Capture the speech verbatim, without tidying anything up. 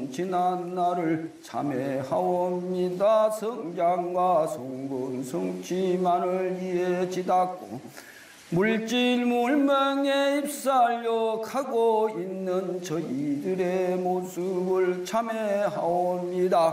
지난 날을 참회하옵니다. 성장과 성분 성취만을 이해 지닦고 물질 물명에 입살력하고 있는 저희들의 모습을 참회하옵니다.